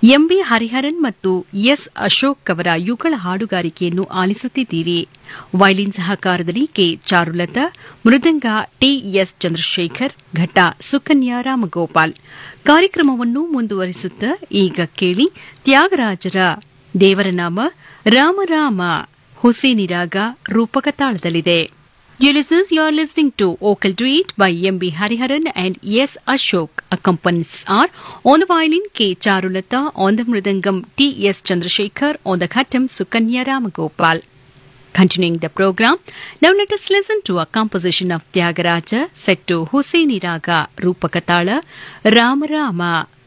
MB Hariharan ಮತ್ತು S Ashok ಅವರ ಯುಗಳ ಹಾಡುಗಾರಿಕೆಯನ್ನು ಆಲಿಸುತ್ತಿದ್ದೀರಿ. Violin ಸಹಕಾರದಲ್ಲಿ K Charulata, ಮೃದಂಗ TS Chandrashekhar, ಘಟ ಸುಕನ್ಯಾ ರಾಮಗೋಪಾಲ್. ಕಾರ್ಯಕ್ರಮವನ್ನು ಮುಂದುವರಿಸುತ್ತಾ ಈಗ ಕೇಳಿ ತ್ಯಾಗರಾಜರ ದೇವರನಾಮ ರಾಮರಾಮ ಹುಸೇನಿ ರಾಗ ರೂಪಕ ತಾಳದಲ್ಲಿದೆ. Dear listeners, you are listening to Vocal Duet by M.B. Hariharan and S. Ashok. Accompanies are on the violin K. Charulata, on the mridangam T.S. Chandrasekhar, on the khatam Sukanya Ramagopal. Continuing the program, now let us listen to a composition of Tyagaraja set to Husaini Raga Rupakatala Rama Rama.